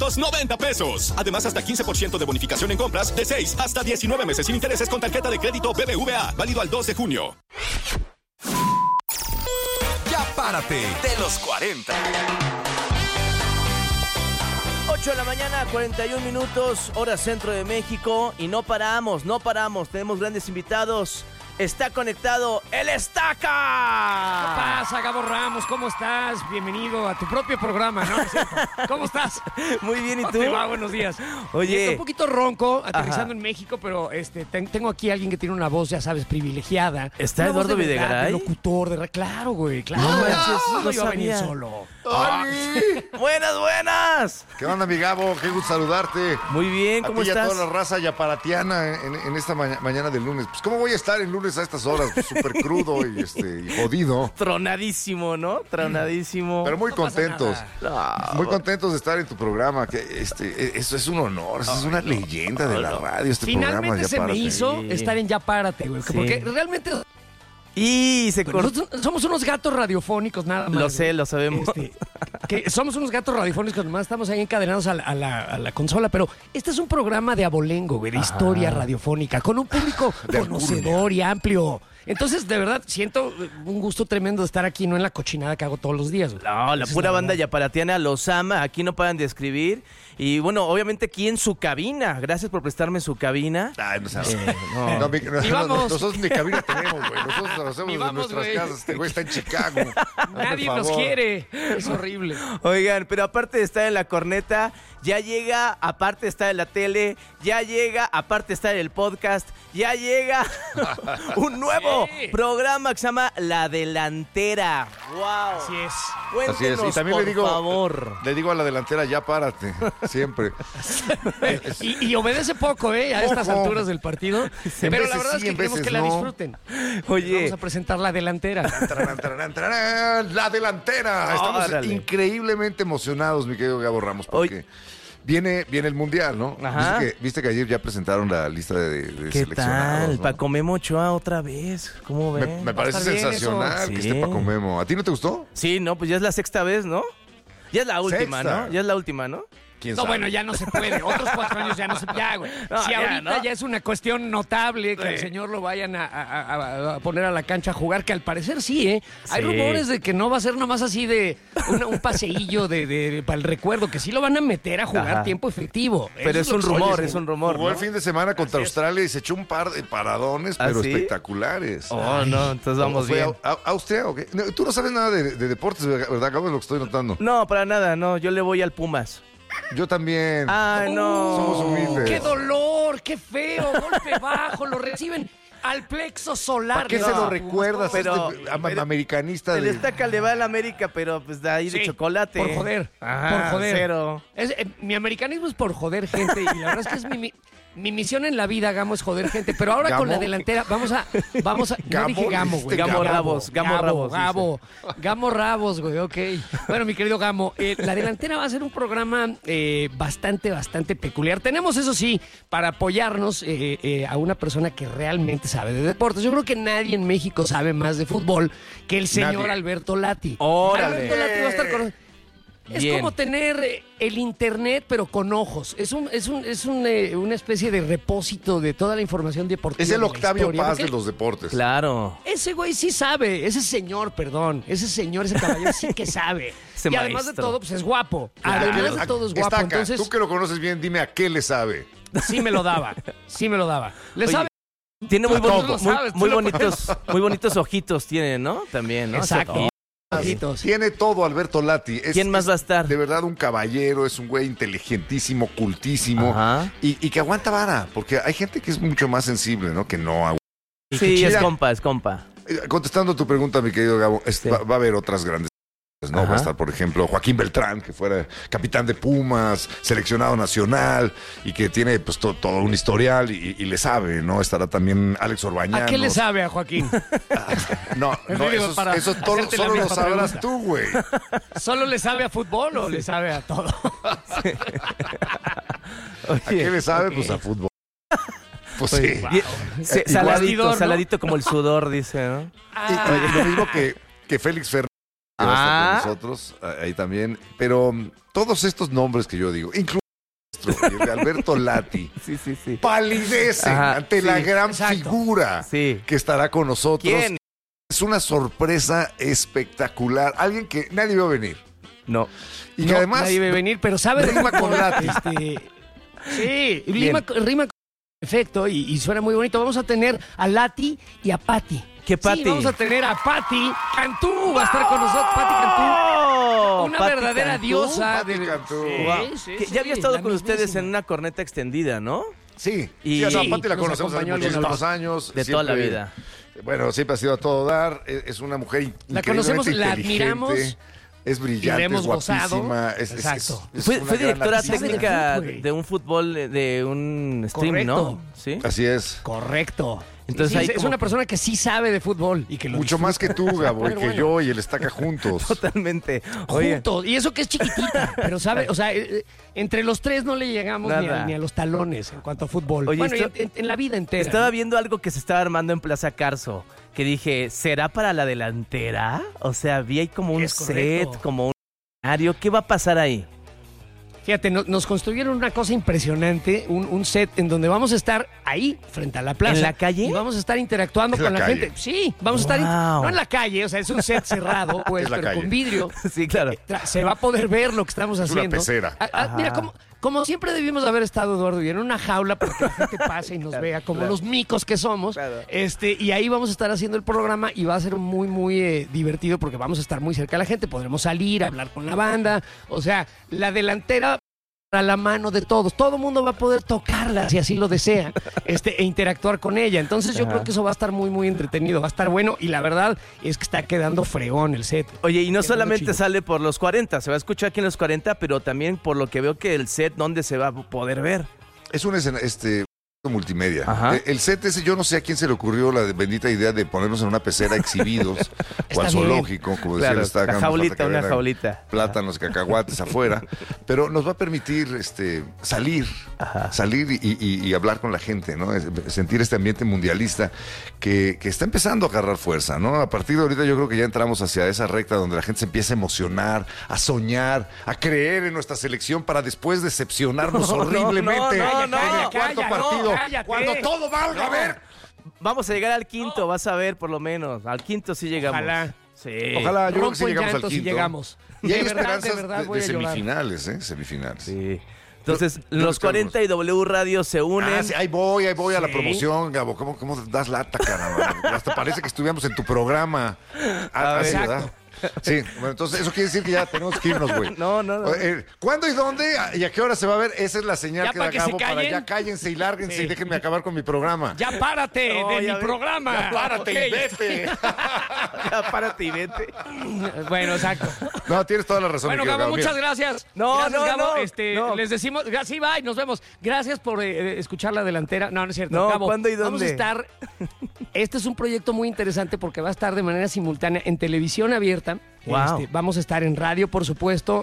290 pesos. Además, hasta 15% de bonificación en compras de 6 hasta 19 meses sin intereses con tarjeta de crédito BBVA. Válido al 2 de junio. Ya párate de los 40. 8 de la mañana, 41 minutos, hora centro de México. Y no paramos. Tenemos grandes invitados. Está conectado el Estaca. ¿Qué pasa, Gabo Ramos? ¿Cómo estás? Bienvenido a tu propio programa, ¿no? ¿Cómo estás? Muy bien, ¿y tú? ¿Cómo te va? Buenos días. Oye. Estoy un poquito ronco, aterrizando Ajá. en México, pero tengo aquí a alguien que tiene una voz, ya sabes, privilegiada. ¿Está Una voz Eduardo de verdad, Videgaray? de locutor, Claro, güey, claro. No manches, no no iba a venir sabía. solo. Buenas. ¿Qué onda, mi Gabo? Qué gusto saludarte. Muy bien, ¿cómo a ti y a estás? toda la raza yaparatiana en esta mañana del lunes. Pues, ¿cómo voy a estar el lunes a estas horas? Pues, súper crudo y jodido. Tronadísimo, ¿no? Tronadísimo. Pero muy No pasa contentos. No. Muy contentos de estar en tu programa. Que eso es un honor. Eso es una leyenda de la radio. Este Finalmente programa, se me Párate. hizo Sí. estar en Ya Párate, güey. Sí. Porque realmente Y se cortó. nosotros somos unos gatos radiofónicos, nada más. Lo sé, güey. lo sabemos. Que somos unos gatos radiofónicos, nomás estamos ahí encadenados a la consola, pero este es un programa de abolengo, güey, de historia radiofónica, con un público conocedor y amplio. Entonces, de verdad, siento un gusto tremendo de estar aquí, no en la cochinada que hago todos los días, güey. No, la Esa es pura la banda verdad. yaparatiana los ama, aquí no paran de escribir. Y bueno, obviamente aquí en su cabina. Gracias por prestarme su cabina. Ay, no sabes. no. No, Y vamos. nosotros ni cabina tenemos, güey. Nosotros lo hacemos Y en vamos, nuestras güey. casas. Este güey está en Chicago. Hazme Nadie el nos favor. quiere. Es horrible. Oigan, pero aparte de estar en la corneta, ya llega, aparte de estar en la tele, ya llega, aparte de estar en el podcast, ya llega un nuevo Sí. programa que se llama La Delantera. ¡Wow! Así es. Cuéntenos, Así es. Y también por le digo, favor. le digo a la delantera, ya párate. Siempre. Y obedece poco, ¿eh? A estas Poco. alturas del partido. Pero veces la verdad es sí, que en queremos veces que la no. disfruten. Oye, Vamos a presentar la delantera. Tararán, tararán, tararán, la delantera. Estamos Órale. increíblemente emocionados, mi querido Gabo Ramos, porque viene el Mundial, ¿no? Ajá. Viste que ayer ya presentaron la lista de ¿qué seleccionados, tal? ¿no? Paco Memo Ochoa otra vez. ¿Cómo ven? Me parece estar bien sensacional eso. que Sí. esté Paco Memo. ¿A ti no te gustó? Sí, no, pues ya es la sexta vez, ¿no? Ya es la última, Sexta. ¿no? Ya es la última, ¿no? ¿Quién No, sabe? bueno, ya no se puede. Otros 4 años ya no se ya, güey. No, si ya, ahorita ¿no? ya es una cuestión notable que al señor lo vayan a poner a la cancha a jugar, que al parecer sí, ¿eh? Hay Sí. rumores de que no va a ser nomás así de un paseillo para el recuerdo, que sí lo van a meter a jugar Ajá. tiempo efectivo. Pero Eso es un lo que- rumor, Oye, es un rumor, Jugó ¿no? el fin de semana contra Australia y se echó un par de paradones, ¿Ah, pero sí? espectaculares. Oh, no, entonces vamos ¿Fue bien. ¿Austria o qué? No, tú no sabes nada de deportes, ¿verdad? Acabo de lo que estoy notando. No, para nada, no. Yo le voy al Pumas. Yo también. Ay, no. Somos humildes. ¡Qué dolor! ¡Qué feo! Golpe bajo, lo reciben al plexo solar. ¿Para qué de se los lo Pumas. recuerdas? pero- Pero, americanista El de... Estaca le va al América, pero pues de ahí de Sí, chocolate. Por joder. Ajá, por joder. cero. Mi americanismo es por joder gente. Y la verdad es que es mi misión en la vida, Gamo, es joder gente. Pero ahora Gamo. con la delantera, vamos a. No dije Gamo, güey. Gamo Rabos, Gamo Rabos, Gamo Rabos, güey, ok. Bueno, mi querido Gamo, la delantera va a ser un programa bastante peculiar. Tenemos, eso sí, para apoyarnos a una persona que realmente sabe de deportes. Yo creo que nadie en México sabe más de fútbol que el señor Nadie. Alberto Lati. Órale. Alberto Lati va a estar con... Es Bien. como tener el internet, pero con ojos. Es una especie de repósito de toda la información deportiva. Es el de la Octavio historia, Paz porque de los deportes. Claro. ese güey sí sabe, ese señor, perdón, ese caballero sí que sabe. Ese y además de maestro. todo, pues es guapo. Además de todo es guapo. Estaca, Entonces, tú que lo conoces bien, dime a qué le sabe. sí me lo daba. ¿Le Oye, sabe? Tiene muy, Tú lo bonito- muy- sabes, tú muy lo muy bonitos ojitos tiene, ¿no? También, ¿no? Exacto. Ojitos. Tiene todo Alberto Lati. ¿Quién más va a estar? De verdad un caballero, es un güey inteligentísimo, cultísimo Ajá. y que aguanta vara, porque hay gente que es mucho más sensible, ¿no? Que no aguanta. Sí, es Mira, compa, es compa. Contestando tu pregunta, mi querido Gabo, Sí. va a haber otras grandes. ¿No? Ajá. Va a estar, por ejemplo, Joaquín Beltrán, que fuera capitán de Pumas, seleccionado nacional y que tiene pues todo un historial y le sabe, ¿no? Estará también Alex Orbañanos. ¿A qué le sabe a Joaquín? No, Digo, para eso hacerte la solo lo misma sabrás pregunta. tú, güey. ¿Solo le sabe a fútbol o le sabe a todo? ¿A qué le sabe? Pues a fútbol. Pues sí. Oye, Igual- saladito, ¿no? saladito como el sudor, dice, ¿no? Y lo mismo que Félix Fernández, que va a estar con nosotros, ahí también. Pero todos estos nombres que yo digo, incluso nuestro y el de Alberto Lati Sí. palidecen Ajá, ante la sí, gran exacto. figura Sí. que estará con nosotros. ¿Quién? Es una sorpresa espectacular. Alguien que nadie vio venir. No. Y que además Nadie debe venir, pero sabe de rima con fútbol. Lati. Sí, Bien. rima con efecto y suena muy bonito. Vamos a tener a Lati y a Patti. ¿Qué Patti? Sí, vamos a tener a Patti Cantú. Va a estar con nosotros Patti Cantú. ¡Oh! Una Patti verdadera Cantú. diosa. Patti Cantú. Wow. Sí, Que sí, ya había estado la con ustedes mismísima. en una corneta extendida, ¿no? Sí, Y- sí, a Sí, Pati la nos conocemos hace acompañó alguna muchísimos vez. años. De toda la vida. Bueno, siempre ha sido a todo dar. Es una mujer La increíblemente conocemos, la inteligente, admiramos. Es brillante, Y la es hemos gozado. guapísima. Exacto. Fue una gran directora artista. técnica Sabe de fútbol. de un fútbol, de un stream, Correcto. ¿no? Sí. Así es. Correcto. Entonces Sí, ahí es como- una persona que sí sabe de fútbol y que lo Mucho más que tú, Gabo, y Pero que bueno. yo y el Estaca juntos. Totalmente. Oye, juntos. Y eso que es chiquitita, pero sabe, o sea, entre los tres no le llegamos Nada. ni a los talones en cuanto a fútbol. Oye, bueno, esto- en la vida entera. estaba viendo algo que se estaba armando en Plaza Carso, que dije, ¿será para la delantera? O sea, vi ahí como un Es set, correcto. como un escenario. ¿Qué va a pasar ahí? Fíjate, nos construyeron una cosa impresionante, un set en donde vamos a estar ahí, frente a la plaza. ¿En la calle? Y vamos a estar interactuando En con la la calle. gente. Sí, vamos a estar, Wow. no en la calle, o sea, es un set cerrado, pues, Es la pero calle. con vidrio. Sí, claro. Se va a poder ver lo que estamos Es una haciendo. pecera. Mira, como siempre debimos haber estado, Eduardo, y en una jaula para que la gente pase y nos vea como los micos que somos. Claro. Y ahí vamos a estar haciendo el programa y va a ser muy, muy divertido porque vamos a estar muy cerca de la gente. Podremos salir, hablar con la banda. O sea, la delantera a la mano de todos. Todo el mundo va a poder tocarla si así lo desea e interactuar con ella. Entonces yo creo que eso va a estar muy, muy entretenido. Va a estar bueno y la verdad es que está quedando fregón el set. Oye, y no Quedó solamente chido. sale por los 40, se va a escuchar aquí en los 40, pero también por lo que veo que el set, ¿dónde se va a poder ver? Es un multimedia. Ajá. El set ese, yo no sé a quién se le ocurrió la bendita idea de ponernos en una pecera exhibidos o Está al bien. zoológico, como decía Claro, el Estaca, la nos falta jaulita, que una vengan jaulita. plátanos, cacahuates afuera, pero nos va a permitir salir y hablar con la gente, ¿no? Sentir este ambiente mundialista que está empezando a agarrar fuerza, ¿no? A partir de ahorita yo creo que ya entramos hacia esa recta donde la gente se empieza a emocionar, a soñar, a creer en nuestra selección para después decepcionarnos horriblemente no, en el cuarto partido, cállate. cuando todo valga, a ver. Vamos a llegar al quinto, vas a ver por lo menos. Al quinto sí llegamos. Ojalá. Sí. Ojalá, yo creo que sí Rompo en llegamos al llanto si quinto. llegamos. Y hay De verdad, esperanzas de verdad, voy de a llorar. semifinales, Semifinales. Sí. Entonces, Pero- los 40 y W Radio se unen. Sí, ahí voy a la Sí. promoción, Gabo. ¿Cómo das lata, caramba? Hasta parece que estuviéramos en tu programa. Así, Exacto. ¿verdad? Sí, bueno, entonces eso quiere decir que ya tenemos que irnos, güey. No. ¿Cuándo y dónde y a qué hora se va a ver? Esa es la señal Ya que para da que se Gabo para callen. ya cállense y lárguense Sí. y déjenme acabar con mi programa. Ya párate No, de ya mi ve- programa. ya Párate Ok. y vete. Ya, párate y vete. Bueno, exacto. No, tienes toda la razón. Bueno, mi querido Gabo, Mira, muchas gracias. No, Gracias, no, Gabo. no. Les decimos, sí, bye, nos vemos. Gracias por escuchar la delantera. No es cierto. No, Gabo, ¿cuándo y dónde? Vamos a estar. Este es un proyecto muy interesante porque va a estar de manera simultánea en televisión abierta. Wow. Vamos a estar en radio, por supuesto,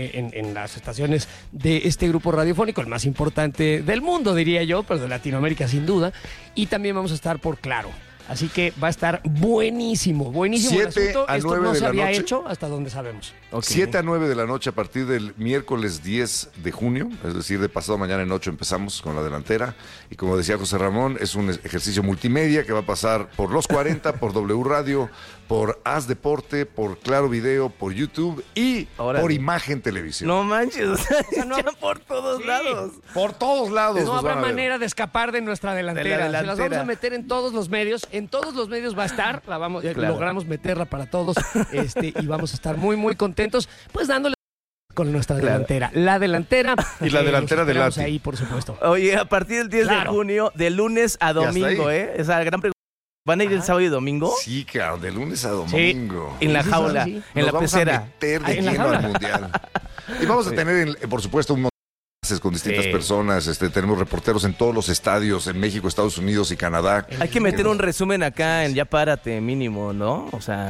en las estaciones de este grupo radiofónico, el más importante del mundo, diría yo, pero de Latinoamérica sin duda. Y también vamos a estar por Claro. Así que va a estar buenísimo el 7 asunto. a Esto 9 no de se la había noche. hecho hasta donde sabemos. Ok. 7 a 9 de la noche a partir del miércoles 10 de junio, es decir, de pasado mañana en 8 empezamos con la delantera. Y como decía José Ramón, es un ejercicio multimedia que va a pasar por Los 40, por W Radio, por Haz Deporte, por Claro Video, por YouTube y Órale. por Imagen Televisión. No manches, o sea, no- ya por todos Sí. lados. Por todos lados. No nos habrá van a ver. manera de escapar de nuestra delantera. De la Se las vamos delantera. a meter en todos los medios. En todos los medios va a estar. Claro. Logramos meterla para todos. Y vamos a estar muy, muy contentos. Pues dándole con nuestra Claro. delantera. La delantera. Y la delantera los de esperamos Lati. ahí, por supuesto. Oye, a partir del 10 Claro. de junio, de lunes a hasta domingo, ahí. Esa gran pregunta. ¿Van a ir el sábado y domingo? Sí, claro, de lunes a domingo. En la Sí, sí, jaula, sí, sí. en la Nos vamos a pecera. meter de En la lleno al jaula. mundial. Y vamos a tener, por supuesto, un montón de clases con distintas Sí. personas. Tenemos reporteros en todos los estadios, en México, Estados Unidos y Canadá. Hay que meter un resumen acá en Ya Párate, mínimo, ¿no? O sea...